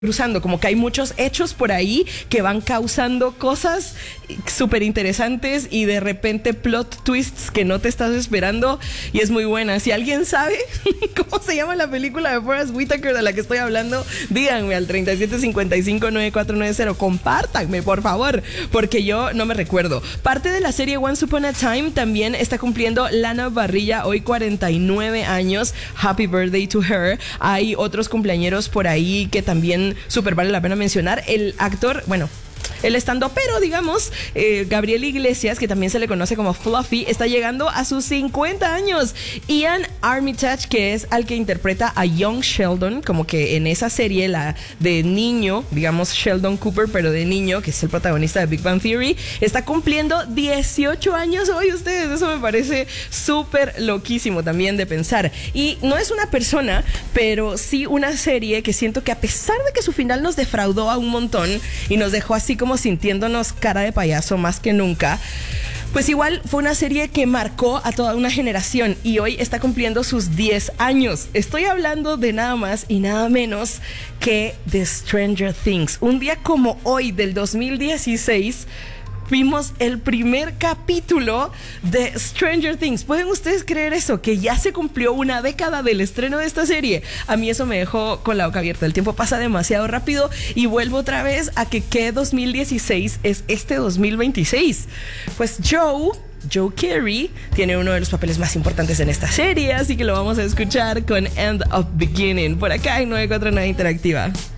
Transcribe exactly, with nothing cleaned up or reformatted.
cruzando, como que hay muchos hechos por ahí que van causando cosas súper interesantes y de repente plot twists que no te estás esperando y es muy buena. Si alguien sabe cómo se llama la película de Forest Whitaker de la que estoy hablando, díganme al treinta y siete cincuenta y cinco noventa y cuatro noventa, compártanme por favor, porque yo no me recuerdo. Parte de la serie Once Upon a Time también está cumpliendo Lana Barrilla, hoy cuarenta y nueve años, happy birthday to her. Hay otros cumpleañeros por ahí que también súper vale la pena mencionar. El actor, bueno, el estandopero, digamos, eh, Gabriel Iglesias, que también se le conoce como Fluffy, está llegando a sus cincuenta años. Ian Armitage, que es al que interpreta a Young Sheldon, como que en esa serie, la de niño, digamos Sheldon Cooper, pero de niño, que es el protagonista de Big Bang Theory, está cumpliendo dieciocho años hoy, ustedes. Eso me parece súper loquísimo también de pensar. Y no es una persona, pero sí una serie que siento que a pesar de que su final nos defraudó a un montón y nos dejó así como sintiéndonos cara de payaso más que nunca, pues igual fue una serie que marcó a toda una generación y hoy está cumpliendo sus diez años. Estoy hablando de nada más y nada menos que de Stranger Things. Un día como hoy del dos mil dieciséis vimos el primer capítulo de Stranger Things. ¿Pueden ustedes creer eso? Que ya se cumplió una década del estreno de esta serie. A mí eso me dejó con la boca abierta. El tiempo pasa demasiado rápido y vuelvo otra vez a que ¿qué dos mil dieciséis es este dos mil veintiséis? Pues Joe... Joe Carey tiene uno de los papeles más importantes en esta serie, así que lo vamos a escuchar con End of Beginning por acá en noventa y cuatro punto nueve Interactiva.